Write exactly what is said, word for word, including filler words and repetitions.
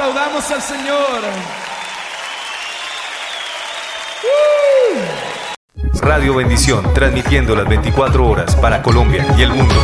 Aplaudamos al Señor. Radio Bendición, transmitiendo las veinticuatro horas para Colombia y el mundo.